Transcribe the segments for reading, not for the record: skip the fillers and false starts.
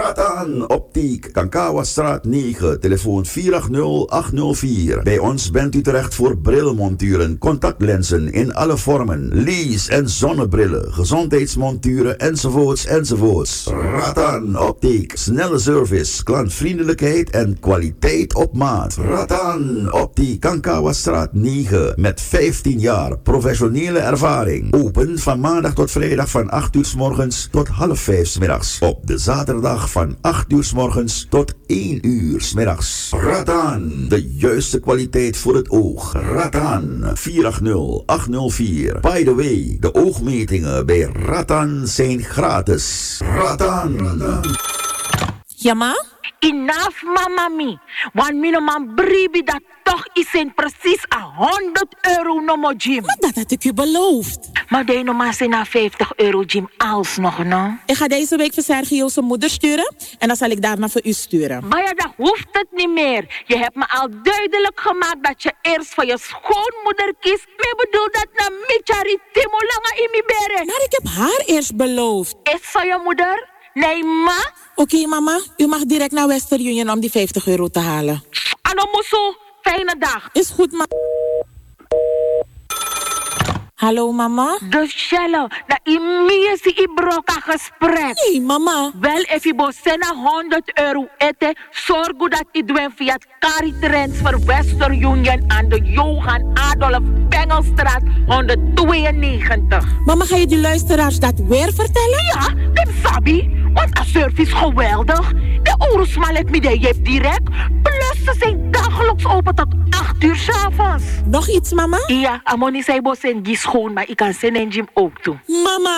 Ratan Optiek, Kankawastraat 9, telefoon 480-804. Bij ons bent u terecht voor brilmonturen, contactlenzen in alle vormen, lease- en zonnebrillen, gezondheidsmonturen enzovoorts. Ratan Optiek, snelle service, klantvriendelijkheid en kwaliteit op maat. Ratan Optiek, Kankawastraat 9, met 15 jaar professionele ervaring. Open van maandag tot vrijdag van 8 uur 's morgens tot half 5 's middags. Op de zaterdag van 8 uur 's morgens tot 1 uur 's middags. Ratan, de juiste kwaliteit voor het oog. Ratan, 480-804. By the way, de oogmetingen bij Ratan zijn gratis. Ratan. Ja, ma? Enough, mama mi. Want mijn man bribi dat toch is in precies €100 no mo gym. Maar dat had ik u beloofd. Maar de no maar zijn na €50 gym alsnog, no? Ik ga deze week voor Sergio zijn moeder sturen. En dan zal ik daarna voor u sturen. Maar ja, dat hoeft het niet meer. Je hebt me al duidelijk gemaakt dat je eerst voor je schoonmoeder kiest. Maar ik bedoel dat na michari timo langa in mi bere. Maar ik heb haar eerst beloofd. Is zo je moeder? Nee, ma? Oké, mama. U mag direct naar Western Union om die €50 te halen. Anomuso, fijne dag. Is goed, ma. Hallo, mama? Dus Shello, dat is die broka gesprek. Nee, mama. Wel, if je bosena €100 eten, zorg dat je doet via het Caritransfer Western Union aan de Johan Adolf Bengelstraat 192. Mama, ga je die luisteraars dat weer vertellen? Ja, dat sabi. Want de service is geweldig. De oorlogsmal het midden je hebt direct. Plus ze zijn dagelijks open tot 8 uur 's avonds. Nog iets, mama? Ja, Amoni zei bos en die schoon, maar ik kan zijn en gym ook doen. Mama!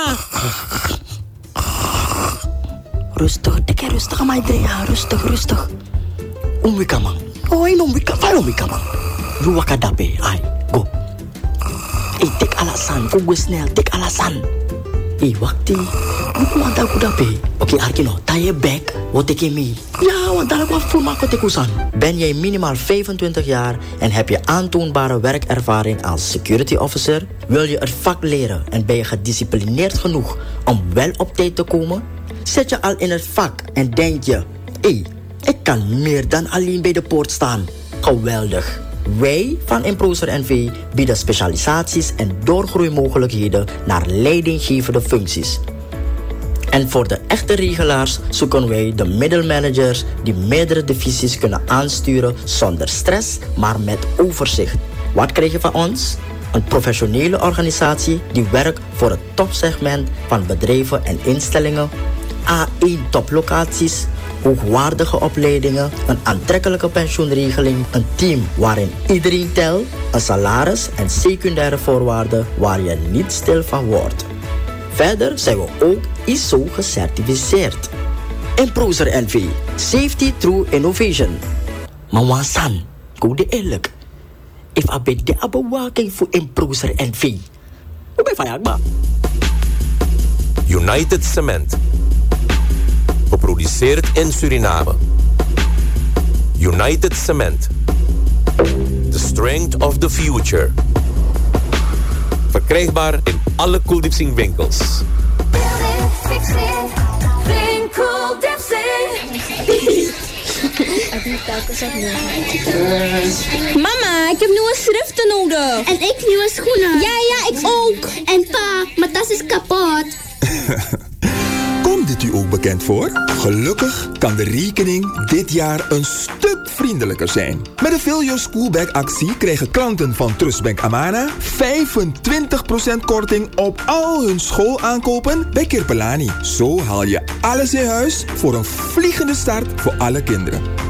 Rustig, dikke rustig aan mij draaien. Rustig. Omwika man. Oi, omwika. Waarom omwika man? Ruwaka dape. Ai, go. Tik alasan. Go snel. Tik alasan. Wakti. Buku wantal ku dape. Oké, Arkino. Taye back. Wat ik mee. Ja, want daar wat voor maken te kusan. Ben jij minimaal 25 jaar en heb je aantoonbare werkervaring als security officer? Wil je het vak leren en ben je gedisciplineerd genoeg om wel op tijd te komen? Zit je al in het vak en denk je, ik kan meer dan alleen bij de poort staan. Geweldig. Wij van Improser NV bieden specialisaties en doorgroeimogelijkheden naar leidinggevende functies. En voor de echte regelaars zoeken wij de middelmanagers die meerdere divisies kunnen aansturen zonder stress, maar met overzicht. Wat krijg je van ons? Een professionele organisatie die werkt voor het topsegment van bedrijven en instellingen. A1 toplocaties, hoogwaardige opleidingen, een aantrekkelijke pensioenregeling, een team waarin iedereen telt, een salaris en secundaire voorwaarden waar je niet stil van wordt. Verder zijn we ook ISO gecertificeerd. Improser NV, Safety Through Innovation. Mawasan, goede eerlijk. If I be de abewaking voor Improser NV. Hoe ben je van United Cement. Geproduceerd in Suriname. United Cement. The strength of the future. Verkrijgbaar in alle Cool Diepzing winkels. Mama, ik heb nieuwe schriften nodig. En ik nieuwe schoenen. Ja, ik ook. En pa, mijn tas is kapot. Komt dit u ook bekend voor? Gelukkig kan de rekening dit jaar een stuk vriendelijker zijn. Met de Fill Your School Bag actie krijgen klanten van Trustbank Amana 25% korting op al hun schoolaankopen bij Kirpelani. Zo haal je alles in huis voor een vliegende start voor alle kinderen.